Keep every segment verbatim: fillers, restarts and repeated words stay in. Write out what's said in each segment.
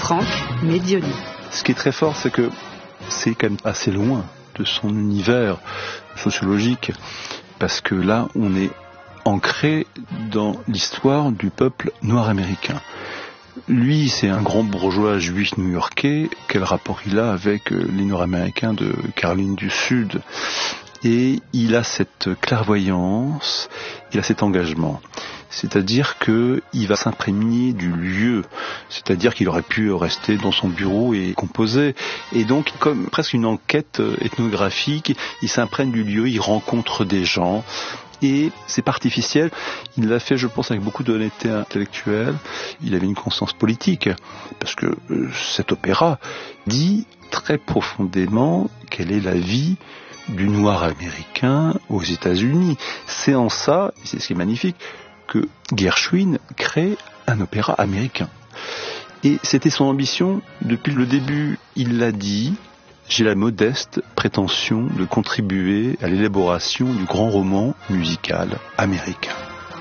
Franck Medioni. Ce qui est très fort, c'est que c'est quand même assez loin de son univers sociologique, parce que là, on est ancré dans l'histoire du peuple noir américain. Lui, c'est un grand bourgeois juif new-yorkais. Quel rapport il a avec les Nord-Américains de Caroline du Sud? Et il a cette clairvoyance, il a cet engagement. C'est-à-dire qu'il va s'imprégner du lieu. C'est-à-dire qu'il aurait pu rester dans son bureau et composer. Et donc, comme presque une enquête ethnographique, il s'imprègne du lieu, il rencontre des gens. Et c'est pas artificiel. Il l'a fait, je pense, avec beaucoup d'honnêteté intellectuelle. Il avait une conscience politique. Parce que euh, cet opéra dit très profondément quelle est la vie du noir américain aux États-Unis. C'est en ça, et c'est ce qui est magnifique, que Gershwin crée un opéra américain. Et c'était son ambition depuis le début. Il l'a dit, j'ai la modeste prétention de contribuer à l'élaboration du grand roman musical américain.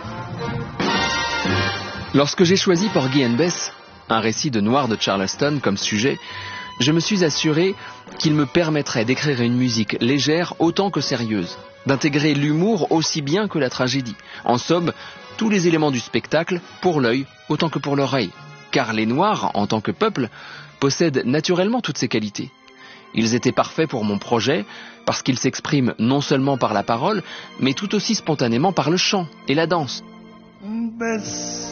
Lorsque j'ai choisi Porgy and Bess, un récit de Noir de Charleston comme sujet, je me suis assuré qu'il me permettrait d'écrire une musique légère autant que sérieuse, d'intégrer l'humour aussi bien que la tragédie. En somme, tous les éléments du spectacle pour l'œil autant que pour l'oreille. Car les Noirs, en tant que peuple, possèdent naturellement toutes ces qualités. Ils étaient parfaits pour mon projet parce qu'ils s'expriment non seulement par la parole, mais tout aussi spontanément par le chant et la danse. Bess.